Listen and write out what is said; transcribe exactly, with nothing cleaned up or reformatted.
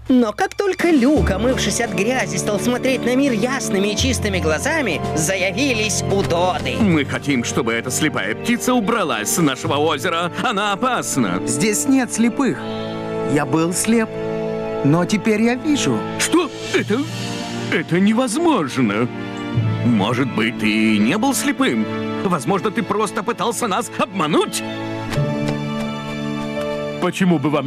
Но как только Люк, омывшись от грязи, стал смотреть на мир ясными и чистыми глазами, заявились удоды. Мы хотим, чтобы эта слепая птица убралась с нашего озера. Она опасна. Здесь нет слепых. Я был слеп, но теперь я вижу. Что? Это... это невозможно. Может быть, ты и не был слепым? Возможно, ты просто пытался нас обмануть? Почему бы вам